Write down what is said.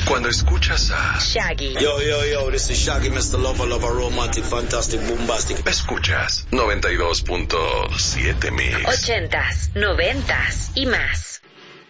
Cuando escuchas a Shaggy. Yo, this is Shaggy, Mr. Lover, romantic, fantastic, bombastic. Escuchas 92.7 Mix. 80s, 90s y más.